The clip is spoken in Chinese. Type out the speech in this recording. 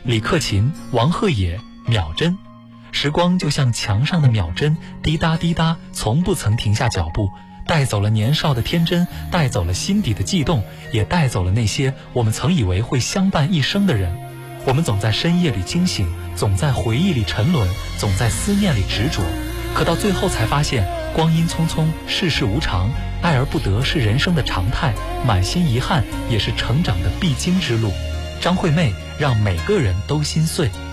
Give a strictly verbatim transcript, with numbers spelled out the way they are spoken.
李克勤、王鹤野，秒针。时光就像墙上的秒针，滴答滴答，从不曾停下脚步，带走了年少的天真，带走了心底的悸动，也带走了那些我们曾以为会相伴一生的人。我们总在深夜里惊醒，总在回忆里沉沦，总在思念里执着，可到最后才发现，光阴匆匆，世事无常，爱而不得是人生的常态，满心遗憾也是成长的必经之路。张惠妹让每个人都心碎。